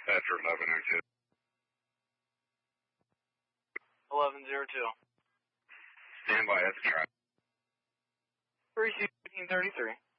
After 1102. 1102. Stand by at the track. 32-1533.